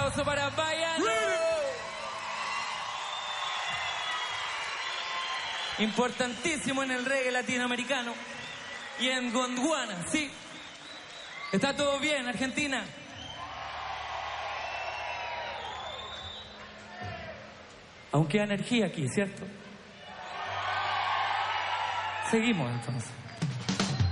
aplauso para Baiano. Importantísimo en el reggae latinoamericano. Y en Gondwana, sí. ¿Está todo bien, Argentina? Aún queda energía aquí, ¿cierto? Seguimos entonces.